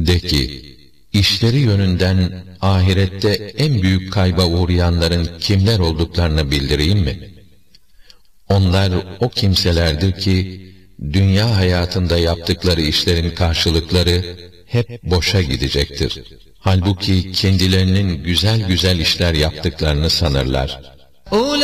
De ki, işleri yönünden ahirette en büyük kayba uğrayanların kimler olduklarını bildireyim mi? Onlar o kimselerdir ki, dünya hayatında yaptıkları işlerin karşılıkları hep boşa gidecektir. Halbuki kendilerinin güzel güzel işler yaptıklarını sanırlar.